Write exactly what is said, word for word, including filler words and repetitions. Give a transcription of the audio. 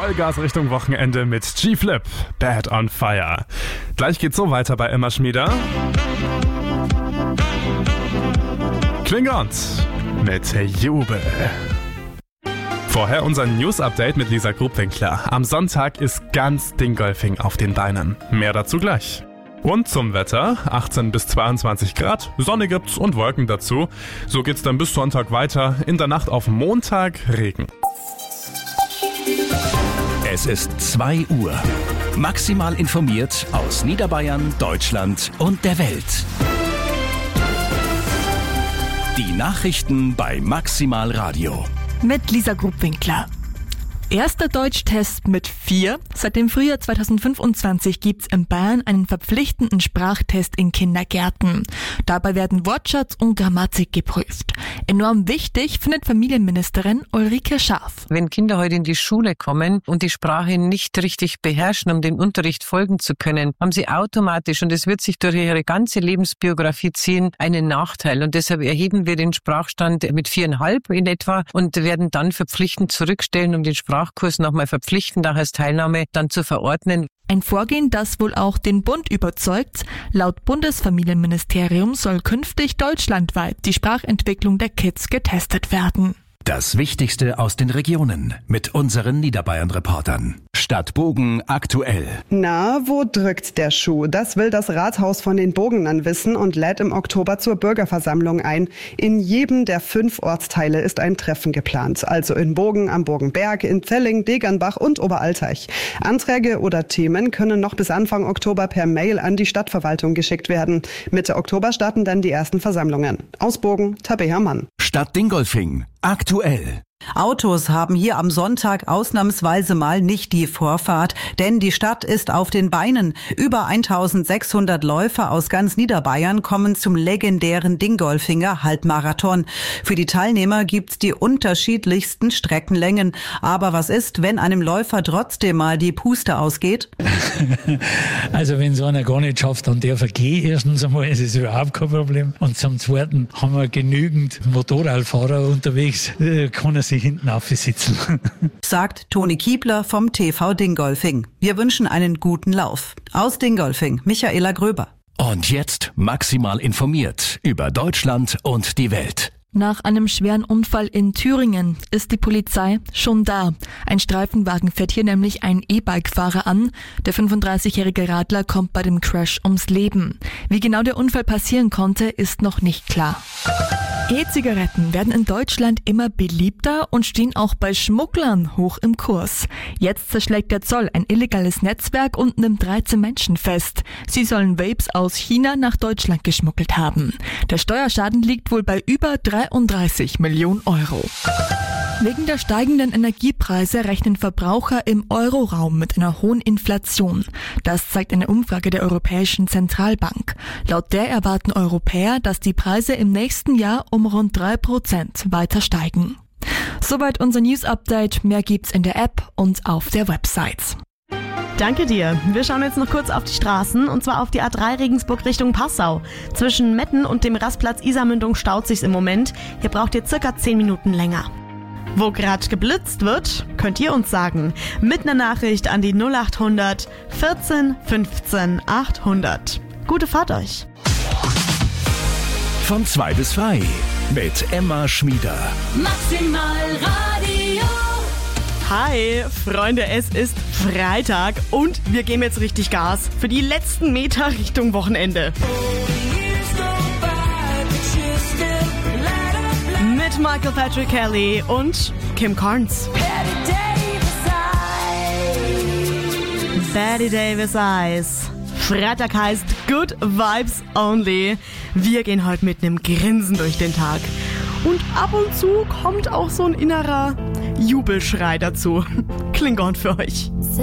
Vollgas Richtung Wochenende mit G-Flip, Bad on Fire. Gleich geht's so weiter bei Emma Schmieder. Klingons mit Jubel. Vorher unser News-Update mit Lisa Grubwinkler. Am Sonntag ist ganz Dingolfing auf den Beinen. Mehr dazu gleich. Und zum Wetter, achtzehn bis zweiundzwanzig Grad, Sonne gibt's und Wolken dazu. So geht's dann bis Sonntag weiter, in der Nacht auf Montag Regen. Es ist zwei Uhr. Maximal informiert aus Niederbayern, Deutschland und der Welt. Die Nachrichten bei Maximal Radio. Mit Lisa Grubwinkler. Erster Deutschtest mit vier. Seit dem Frühjahr zweitausendfünfundzwanzig gibt's in Bayern einen verpflichtenden Sprachtest in Kindergärten. Dabei werden Wortschatz und Grammatik geprüft. Enorm wichtig findet Familienministerin Ulrike Schaaf. Wenn Kinder heute in die Schule kommen und die Sprache nicht richtig beherrschen, um dem Unterricht folgen zu können, haben sie automatisch, und es wird sich durch ihre ganze Lebensbiografie ziehen, einen Nachteil. Und deshalb erheben wir den Sprachstand mit viereinhalb in etwa und werden dann verpflichtend zurückstellen, um den Sprachkurs nochmal verpflichtend auch als Teilnahme dann zu verordnen. Ein Vorgehen, das wohl auch den Bund überzeugt. Laut Bundesfamilienministerium soll künftig deutschlandweit die Sprachentwicklung der Kids getestet werden. Das Wichtigste aus den Regionen mit unseren Niederbayern-Reportern. Stadt Bogen aktuell. Na, wo drückt der Schuh? Das will das Rathaus von den Bogenern wissen und lädt im Oktober zur Bürgerversammlung ein. In jedem der fünf Ortsteile ist ein Treffen geplant. Also in Bogen, am Bogenberg, in Zelling, Degernbach und Oberalteich. Anträge oder Themen können noch bis Anfang Oktober per Mail an die Stadtverwaltung geschickt werden. Mitte Oktober starten dann die ersten Versammlungen. Aus Bogen, Tabea Mann. Stadt Dingolfing aktuell. Autos haben hier am Sonntag ausnahmsweise mal nicht die Vorfahrt, denn die Stadt ist auf den Beinen. Über eintausendsechshundert Läufer aus ganz Niederbayern kommen zum legendären Dingolfinger Halbmarathon. Für die Teilnehmer gibt's die unterschiedlichsten Streckenlängen. Aber was ist, wenn einem Läufer trotzdem mal die Puste ausgeht? Also wenn so einer gar nicht schafft, dann der vergeht erstens einmal, ist es überhaupt kein Problem. Und zum Zweiten haben wir genügend Motorradfahrer unterwegs, kann er sich hinten aufsitzen. Sagt Toni Kiebler vom T V Dingolfing. Wir wünschen einen guten Lauf. Aus Dingolfing, Michaela Gröber. Und jetzt maximal informiert über Deutschland und die Welt. Nach einem schweren Unfall in Thüringen ist die Polizei schon da. Ein Streifenwagen fährt hier nämlich einen E-Bike-Fahrer an. Der fünfunddreißigjährige Radler kommt bei dem Crash ums Leben. Wie genau der Unfall passieren konnte, ist noch nicht klar. E-Zigaretten werden in Deutschland immer beliebter und stehen auch bei Schmugglern hoch im Kurs. Jetzt zerschlägt der Zoll ein illegales Netzwerk und nimmt dreizehn Menschen fest. Sie sollen Vapes aus China nach Deutschland geschmuggelt haben. Der Steuerschaden liegt wohl bei über dreiunddreißig Millionen Euro. Wegen der steigenden Energiepreise rechnen Verbraucher im Euroraum mit einer hohen Inflation. Das zeigt eine Umfrage der Europäischen Zentralbank. Laut der erwarten Europäer, dass die Preise im nächsten Jahr um rund drei Prozent weiter steigen. Soweit unser News-Update. Mehr gibt's in der App und auf der Website. Danke dir. Wir schauen jetzt noch kurz auf die Straßen, und zwar auf die A drei Regensburg Richtung Passau. Zwischen Metten und dem Rastplatz Isarmündung staut sich's im Moment. Hier braucht ihr circa zehn Minuten länger. Wo gerade geblitzt wird, könnt ihr uns sagen. Mit einer Nachricht an die null achthundert vierzehn fünfzehn achthundert. Gute Fahrt euch. Von zwei bis frei mit Emma Schmieder. Maximal Radio. Hi, Freunde, es ist Freitag und wir geben jetzt richtig Gas für die letzten Meter Richtung Wochenende. Mit Michael Patrick Kelly und Kim Carnes. Betty Davis Eyes. Freitag heißt Good Vibes Only. Wir gehen heute mit einem Grinsen durch den Tag. Und ab und zu kommt auch so ein innerer Jubelschrei dazu. Klingon für euch.